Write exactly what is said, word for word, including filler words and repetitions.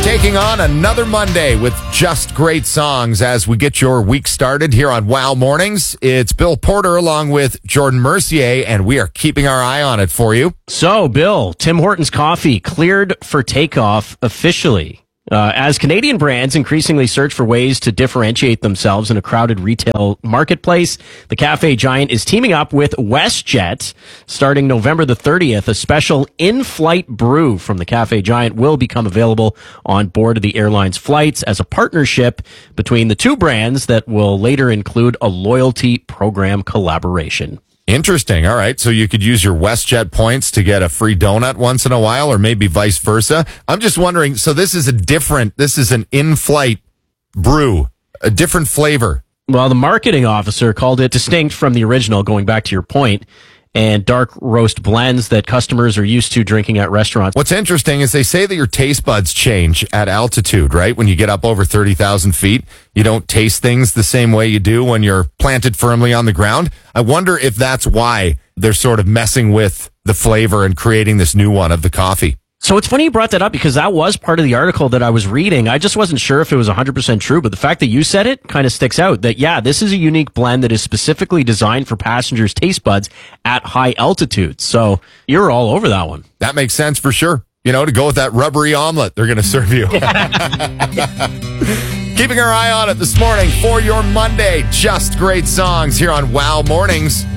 Taking on another Monday with just great songs as we get your week started here on Wow Mornings. It's Bill Porter along with Jordan Mercier, and we are keeping our eye on it for you. So, Bill, Tim Hortons Coffee cleared for takeoff officially. Uh, as Canadian brands increasingly search for ways to differentiate themselves in a crowded retail marketplace, the cafe giant is teaming up with WestJet. Starting November the thirtieth, a special in-flight brew from the cafe giant will become available on board of the airline's flights as a partnership between the two brands that will later include a loyalty program collaboration. Interesting. All right. So you could use your WestJet points to get a free donut once in a while, or maybe vice versa. I'm just wondering, so this is a different, this is an in-flight brew, a different flavor. Well, the marketing officer called it distinct from the original, going back to your point, and dark roast blends that customers are used to drinking at restaurants. What's interesting is they say that your taste buds change at altitude, right? When you get up over thirty thousand feet, you don't taste things the same way you do when you're planted firmly on the ground. I wonder if that's why they're sort of messing with the flavor and creating this new one of the coffee. So it's funny you brought that up because that was part of the article that I was reading. I just wasn't sure if it was one hundred percent true, but the fact that you said it kind of sticks out that, yeah, this is a unique blend that is specifically designed for passengers' taste buds at high altitudes. So you're all over that one. That makes sense for sure. You know, to go with that rubbery omelet they're going to serve you. Keeping our eye on it this morning for your Monday. Just great songs here on Wow Mornings.